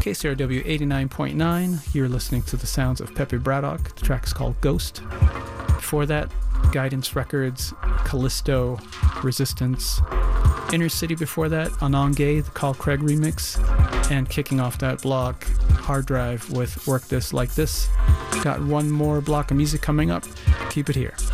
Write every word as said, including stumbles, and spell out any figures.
K C R W eighty-nine point nine, you're listening to the sounds of Pepe Braddock. The track's called Ghost. Before that, Guidance Records, Callisto, Resistance. Inner City before that, Anon Gay, the Carl Craig remix. And kicking off that block, Hard Drive with Work This Like This. Got one more block of music coming up. Keep it here.